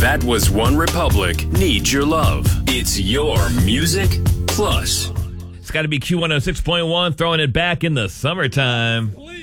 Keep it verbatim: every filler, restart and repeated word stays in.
That Was One Republic needs your love. It's your Music Plus. It's got to be Q one oh six point one, throwing it back in the summertime.